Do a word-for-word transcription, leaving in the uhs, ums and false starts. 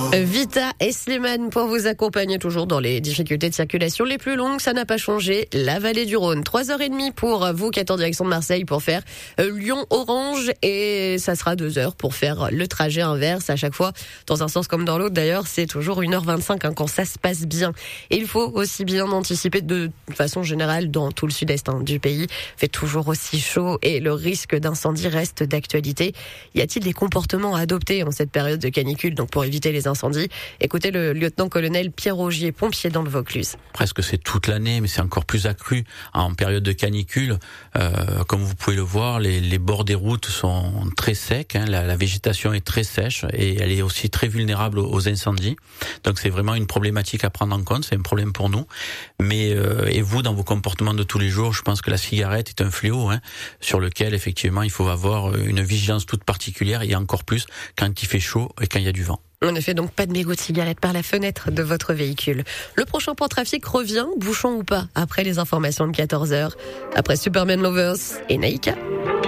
Vita et Slimane pour vous accompagner toujours dans les difficultés de circulation les plus longues. Ça n'a pas changé. La vallée du Rhône, trois heures trente pour vous qui êtes en direction de Marseille pour faire Lyon-Orange, et ça sera deux heures pour faire le trajet inverse à chaque fois, dans un sens comme dans l'autre. D'ailleurs, c'est toujours une heure vingt-cinq hein, quand ça se passe bien. Et il faut aussi bien anticiper de façon générale dans tout le sud-est hein, du pays. Il fait toujours aussi chaud et le risque d'incendie reste d'actualité. Y a-t-il des comportements à adopter en cette période de canicule donc pour éviter les incendies? Écoutez le lieutenant-colonel Pierre Augier, pompier dans le Vaucluse. Presque c'est toute l'année, mais c'est encore plus accru en période de canicule. Euh, comme vous pouvez le voir, les, les bords des routes sont très secs, hein, la, la végétation est très sèche et elle est aussi très vulnérable aux, aux incendies. Donc c'est vraiment une problématique à prendre en compte, c'est un problème pour nous. Mais euh, et vous, dans vos comportements de tous les jours, je pense que la cigarette est un fléau hein, sur lequel effectivement il faut avoir une vigilance toute particulière, et encore plus quand il fait chaud et quand il y a du vent. En effet, donc pas de mégots de cigarette par la fenêtre de votre véhicule. Le prochain point trafic revient, bouchon ou pas, après les informations de quatorze heures. Après Superman Lovers et Naïka.